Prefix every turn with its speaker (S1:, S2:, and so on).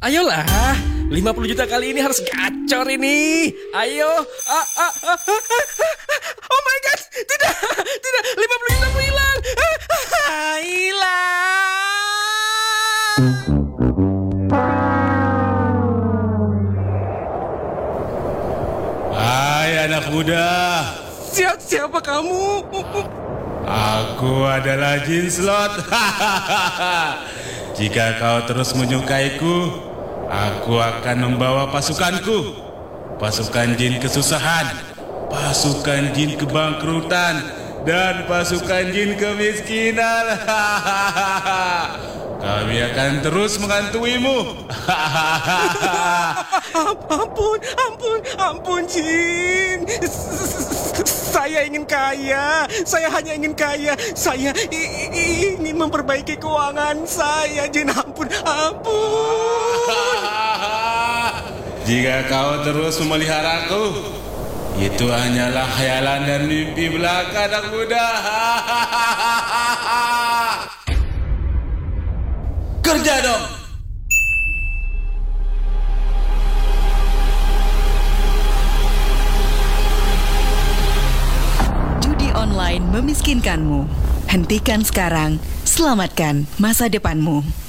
S1: Ayolah, 50 juta kali ini harus gacor ini. Ayo. Oh my god, tidak, 50 juta aku hilang. Hilang.
S2: Hai anak muda.
S1: Siapa kamu?
S2: Aku adalah Jin Slot. Jika kau terus menyukaiku, aku akan membawa pasukanku. Pasukan jin kesusahan, pasukan jin kebangkrutan, dan pasukan jin kemiskinan. Kami akan terus mengantuimu.
S1: Ampun, Jin. Saya ingin kaya. Saya hanya ingin kaya. Saya ingin memperbaiki keuangan saya, Jin. Ampun.
S2: Jika kau terus memeliharaku, itu hanyalah khayalan dan mimpi belaka, anak muda. Kerja dong.
S3: Judi online memiskinkanmu. Hentikan sekarang, selamatkan masa depanmu.